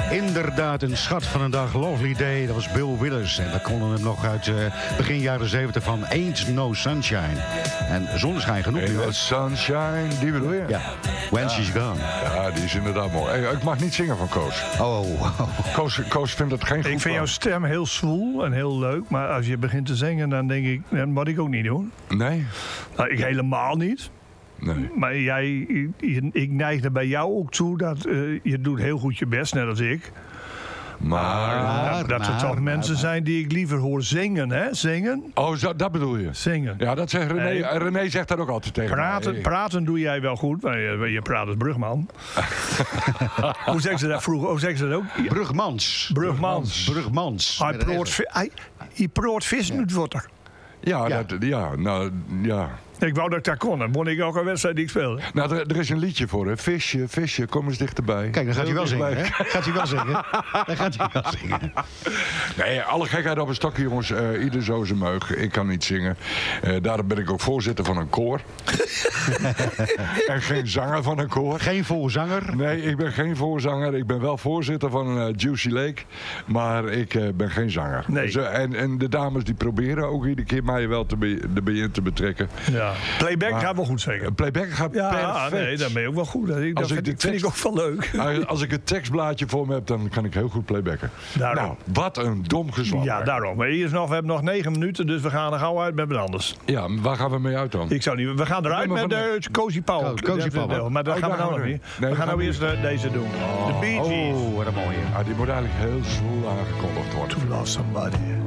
Inderdaad, een schat van een dag. Lovely Day, dat was Bill Withers. En we konden hem nog uit begin jaren 70 van Ain't No Sunshine. En zonneschijn genoeg. Ain't No Sunshine, die bedoel je? Ja, When She's Gone. Ja, die is inderdaad mooi. Hey, ik mag niet zingen van Koos. Koos vindt het geen goed. Ik vind jouw stem heel zwoel en heel leuk. Maar als je begint te zingen, dan denk ik, dat moet ik ook niet doen. Nee? Nou, ik helemaal niet. Nee. Maar ik neig er bij jou ook toe dat je doet heel goed je best, net als ik. Maar dat er toch mensen zijn die ik liever hoor zingen, hè? Zingen. Oh, dat bedoel je? Zingen. Ja, dat zegt René. Nee. René zegt dat ook altijd tegen mij. Praten doe jij wel goed, maar je praat als Brugman. Hoe zeggen ze dat vroeger? Hoe zeggen ze dat ook? Brugmans. Hij proort vis uit water. Ja. Ik wou dat ik dat kon. Dan won ik ook een wedstrijd die ik speelde. Nou, er is een liedje voor, hè. Visje, kom eens dichterbij. Kijk, dan gaat hij wel zingen, hè? Dan gaat hij wel zingen. Nee, alle gekheid op een stokje, jongens. Ieder zo zijn meug. Ik kan niet zingen. Daarom ben ik ook voorzitter van een koor. En geen zanger van een koor. Geen voorzanger? Nee, ik ben geen voorzanger. Ik ben wel voorzitter van Juicy Lake. Maar ik ben geen zanger. Nee. Dus, en de dames die proberen ook iedere keer mij wel erbij in te betrekken. Ja. Playback gaat wel goed zeker. Playback gaat perfect. Nee, daar ben je ook wel goed. Dat vind ik ook wel leuk. Als ik het tekstblaadje voor me heb, dan kan ik heel goed playbacken. Daarom. Nou, wat een dom gezwam. Ja, daarom. Maar we hebben nog 9 minuten, dus we gaan er gauw uit met wat anders. Ja, waar gaan we mee uit dan? Ik zou niet. We gaan eruit met de Cozy Power. Maar dat gaan we nou nog niet. We gaan nou eerst deze doen. De Bee Gees. Oh, wat een mooie. Die moet eigenlijk heel zwoel aangekondigd worden. To love somebody.